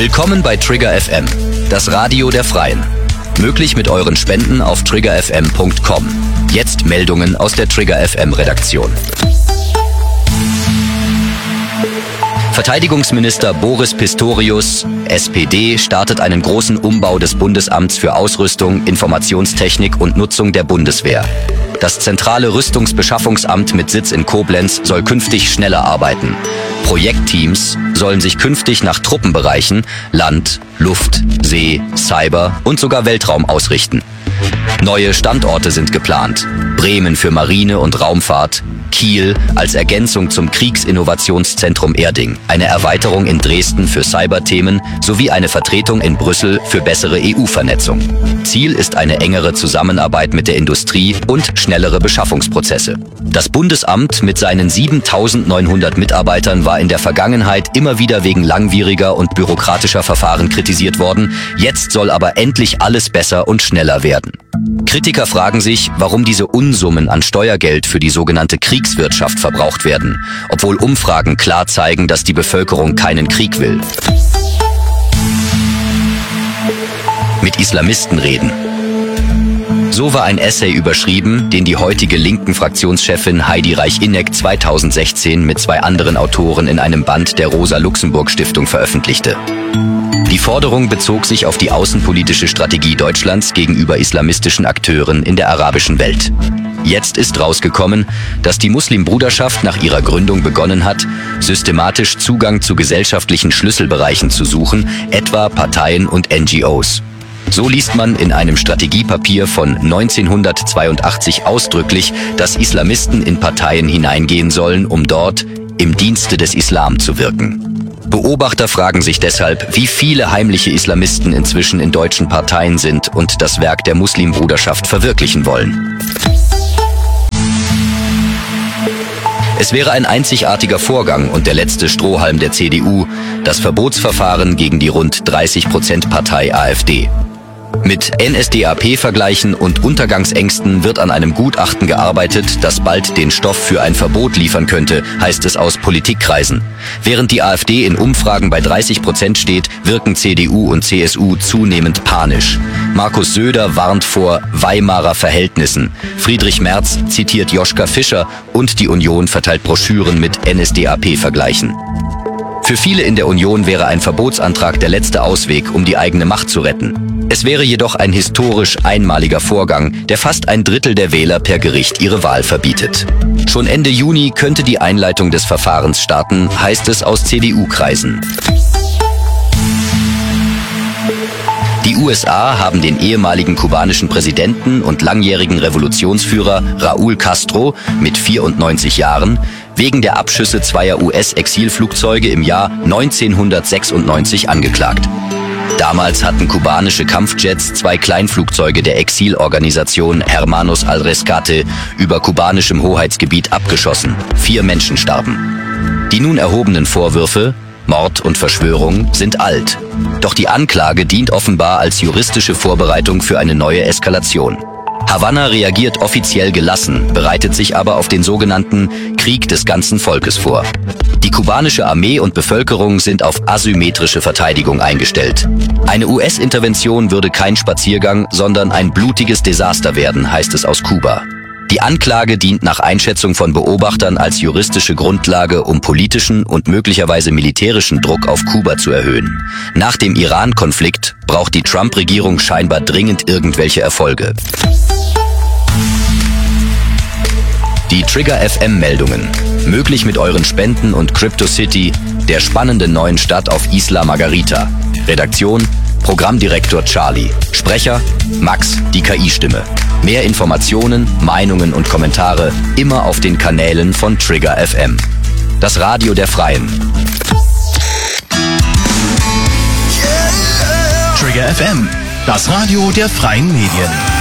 Willkommen bei Trigger FM, das Radio der Freien. Möglich mit euren Spenden auf triggerfm.com. Jetzt Meldungen aus der Trigger FM Redaktion. Verteidigungsminister Boris Pistorius, SPD, startet einen großen Umbau des Bundesamts für Ausrüstung, Informationstechnik und Nutzung der Bundeswehr. Das zentrale Rüstungsbeschaffungsamt mit Sitz in Koblenz soll künftig schneller arbeiten. Projektteams sollen sich künftig nach Truppenbereichen Land, Luft, See, Cyber und sogar Weltraum ausrichten. Neue Standorte sind geplant. Bremen für Marine und Raumfahrt, Kiel als Ergänzung zum Kriegsinnovationszentrum Erding, eine Erweiterung in Dresden für Cyberthemen sowie eine Vertretung in Brüssel für bessere EU-Vernetzung. Ziel ist eine engere Zusammenarbeit mit der Industrie und schnellere Beschaffungsprozesse. Das Bundesamt mit seinen 7.900 Mitarbeitern war in der Vergangenheit immer wieder wegen langwieriger und bürokratischer Verfahren kritisiert worden. Jetzt soll aber endlich alles besser und schneller werden. Kritiker fragen sich, warum diese Unsummen an Steuergeld für die sogenannte Kriegswirtschaft verbraucht werden, obwohl Umfragen klar zeigen, dass die Bevölkerung keinen Krieg will. Mit Islamisten reden. So war ein Essay überschrieben, den die heutige linken Fraktionschefin Heidi Reich-Inneck 2016 mit 2 anderen Autoren in einem Band der Rosa-Luxemburg-Stiftung veröffentlichte. Die Forderung bezog sich auf die außenpolitische Strategie Deutschlands gegenüber islamistischen Akteuren in der arabischen Welt. Jetzt ist rausgekommen, dass die Muslimbruderschaft nach ihrer Gründung begonnen hat, systematisch Zugang zu gesellschaftlichen Schlüsselbereichen zu suchen, etwa Parteien und NGOs. So liest man in einem Strategiepapier von 1982 ausdrücklich, dass Islamisten in Parteien hineingehen sollen, um dort im Dienste des Islam zu wirken. Beobachter fragen sich deshalb, wie viele heimliche Islamisten inzwischen in deutschen Parteien sind und das Werk der Muslimbruderschaft verwirklichen wollen. Es wäre ein einzigartiger Vorgang und der letzte Strohhalm der CDU, das Verbotsverfahren gegen die rund 30% Partei AfD. Mit NSDAP-Vergleichen und Untergangsängsten wird an einem Gutachten gearbeitet, das bald den Stoff für ein Verbot liefern könnte, heißt es aus Politikkreisen. Während die AfD in Umfragen bei 30% steht, wirken CDU und CSU zunehmend panisch. Markus Söder warnt vor Weimarer Verhältnissen. Friedrich Merz zitiert Joschka Fischer und die Union verteilt Broschüren mit NSDAP-Vergleichen. Für viele in der Union wäre ein Verbotsantrag der letzte Ausweg, um die eigene Macht zu retten. Es wäre jedoch ein historisch einmaliger Vorgang, der fast ein Drittel der Wähler per Gericht ihre Wahl verbietet. Schon Ende Juni könnte die Einleitung des Verfahrens starten, heißt es aus CDU-Kreisen. Die USA haben den ehemaligen kubanischen Präsidenten und langjährigen Revolutionsführer Raúl Castro mit 94 Jahren wegen der Abschüsse 2 US-Exilflugzeuge im Jahr 1996 angeklagt. Damals hatten kubanische Kampfjets 2 Kleinflugzeuge der Exilorganisation Hermanos al Rescate über kubanischem Hoheitsgebiet abgeschossen. 4 Menschen starben. Die nun erhobenen Vorwürfe, Mord und Verschwörung, sind alt. Doch die Anklage dient offenbar als juristische Vorbereitung für eine neue Eskalation. Havanna reagiert offiziell gelassen, bereitet sich aber auf den sogenannten Krieg des ganzen Volkes vor. Die kubanische Armee und Bevölkerung sind auf asymmetrische Verteidigung eingestellt. Eine US-Intervention würde kein Spaziergang, sondern ein blutiges Desaster werden, heißt es aus Kuba. Die Anklage dient nach Einschätzung von Beobachtern als juristische Grundlage, um politischen und möglicherweise militärischen Druck auf Kuba zu erhöhen. Nach dem Iran-Konflikt braucht die Trump-Regierung scheinbar dringend irgendwelche Erfolge. Die Trigger FM-Meldungen. Möglich mit euren Spenden und CryptoCity, der spannenden neuen Stadt auf Isla Margarita. Redaktion: Programmdirektor Charlie. Sprecher: Max, die KI-Stimme. Mehr Informationen, Meinungen und Kommentare immer auf den Kanälen von Trigger FM. Das Radio der Freien. Trigger FM, das Radio der freien Medien.